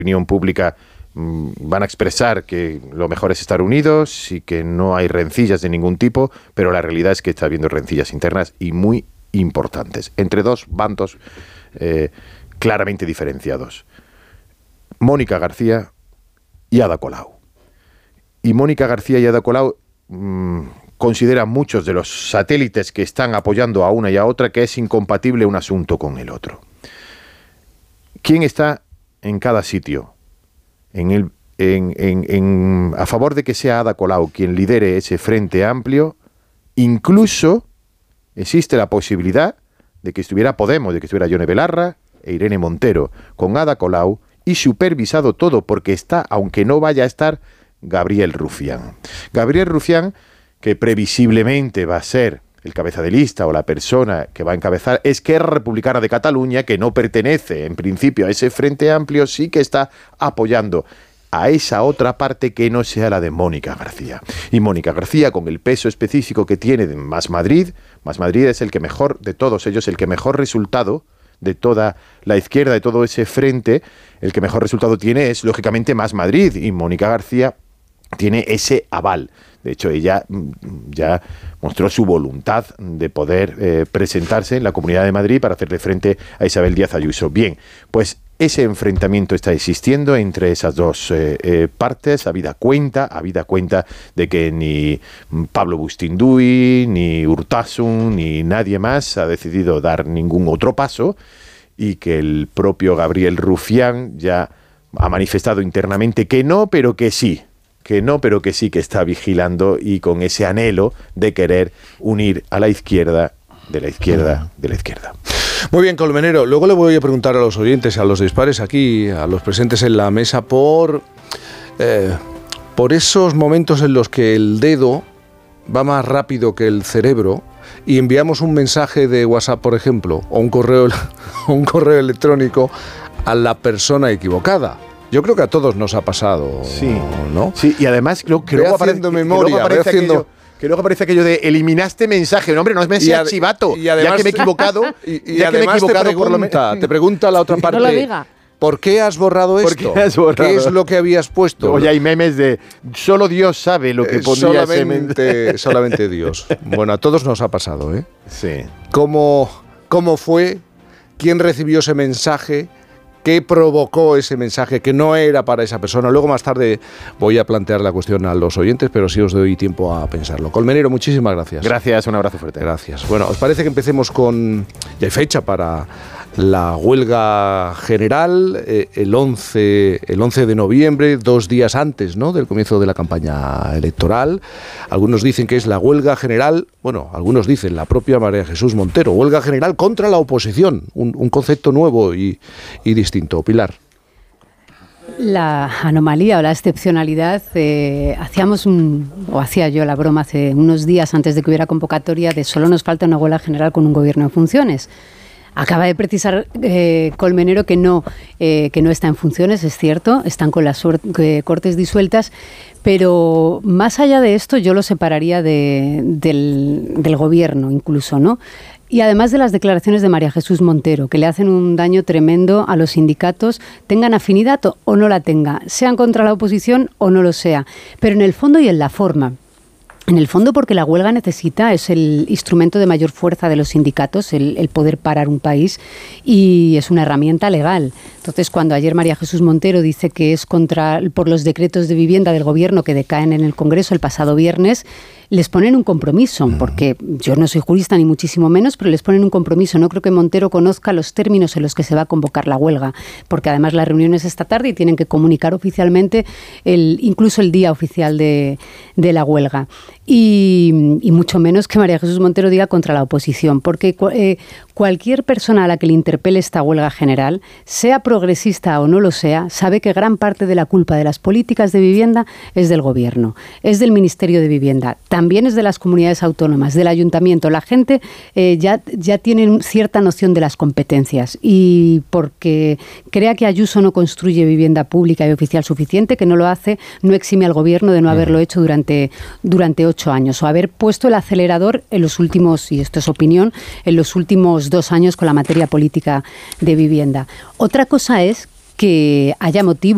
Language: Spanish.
opinión pública van a expresar que lo mejor es estar unidos y que no hay rencillas de ningún tipo, pero la realidad es que está habiendo rencillas internas y muy importantes, entre dos bandos claramente diferenciados. Mónica García y Ada Colau. Y Mónica García y Ada Colau consideran muchos de los satélites que están apoyando a una y a otra que es incompatible un asunto con el otro. ¿Quién está en cada sitio? A favor de que sea Ada Colau quien lidere ese frente amplio, incluso existe la posibilidad de que estuviera Podemos, de que estuviera Yone Belarra e Irene Montero, con Ada Colau y supervisado todo, porque está, aunque no vaya a estar, Gabriel Rufián. Gabriel Rufián, que previsiblemente va a ser el cabeza de lista o la persona que va a encabezar Esquerra Republicana de Cataluña, que no pertenece en principio a ese frente amplio, sí que está apoyando a esa otra parte que no sea la de Mónica García. Y Mónica García, con el peso específico que tiene de Más Madrid es el que mejor, de todos ellos, el que mejor resultado de toda la izquierda, de todo ese frente, el que mejor resultado tiene es, lógicamente, Más Madrid, y Mónica García tiene ese aval. De hecho, ella ya mostró su voluntad de poder presentarse en la Comunidad de Madrid para hacerle frente a Isabel Díaz Ayuso. Bien, pues ese enfrentamiento está existiendo entre esas dos partes, habida cuenta de que ni Pablo Bustinduy, ni Urtasun, ni nadie más ha decidido dar ningún otro paso, y que el propio Gabriel Rufián ya ha manifestado internamente que no, pero que sí. Que está vigilando y con ese anhelo de querer unir a la izquierda, de la izquierda. Muy bien, Colmenero. Luego le voy a preguntar a los oyentes, a los dispares aquí, a los presentes en la mesa, por esos momentos en los que el dedo va más rápido que el cerebro y enviamos un mensaje de WhatsApp, por ejemplo, o un correo electrónico a la persona equivocada. Yo creo que a todos nos ha pasado, sí, ¿no? Sí, y además creo que luego aparece aquello de eliminaste mensaje. No, hombre, no me seas chivato, y además, ya que me he equivocado. Y además te pregunta la otra parte. No lo diga. ¿Por qué has borrado esto? ¿Qué es lo que habías puesto? Oye, hay memes de solo Dios sabe lo que pondría solamente Dios. Bueno, a todos nos ha pasado, ¿eh? Sí. ¿Cómo fue? ¿Quién recibió ese mensaje? ¿Qué provocó ese mensaje que no era para esa persona? Luego más tarde voy a plantear la cuestión a los oyentes, pero sí os doy tiempo a pensarlo. Colmenero, muchísimas gracias. Gracias, un abrazo fuerte. Gracias. Bueno, ¿os parece que empecemos con... Ya hay fecha para la huelga general, el 11 de noviembre, 2 días antes, ¿no?, del comienzo de la campaña electoral. Algunos dicen que es la huelga general, bueno, algunos dicen la propia María Jesús Montero, huelga general contra la oposición, un concepto nuevo y distinto. Pilar. La anomalía o la excepcionalidad, hacía yo la broma hace unos días antes de que hubiera convocatoria de solo nos falta una huelga general con un gobierno en funciones. Acaba de precisar Colmenero que no está en funciones, es cierto, están con las Cortes disueltas, pero más allá de esto yo lo separaría del gobierno incluso, ¿no? Y además de las declaraciones de María Jesús Montero, que le hacen un daño tremendo a los sindicatos, tengan afinidad o no la tenga, sean contra la oposición o no lo sea, pero en el fondo y en la forma. En el fondo porque la huelga es el instrumento de mayor fuerza de los sindicatos, el poder parar un país, y es una herramienta legal. Entonces, cuando ayer María Jesús Montero dice que es por los decretos de vivienda del gobierno que decaen en el Congreso el pasado viernes, les ponen un compromiso, porque yo no soy jurista ni muchísimo menos, pero les ponen un compromiso. No creo que Montero conozca los términos en los que se va a convocar la huelga, porque además la reunión es esta tarde y tienen que comunicar oficialmente incluso el día oficial de la huelga. Y mucho menos que María Jesús Montero diga contra la oposición, porque cualquier persona a la que le interpele esta huelga general, sea progresista o no lo sea, sabe que gran parte de la culpa de las políticas de vivienda es del gobierno, es del Ministerio de Vivienda, también es de las comunidades autónomas, del ayuntamiento. La gente ya tiene cierta noción de las competencias, y porque crea que Ayuso no construye vivienda pública y oficial suficiente, que no lo hace, no exime al gobierno de no haberlo hecho durante 8 años, o haber puesto el acelerador en los últimos, y esto es opinión, en los últimos 2 años con la materia política de vivienda. Otra cosa es que haya motivo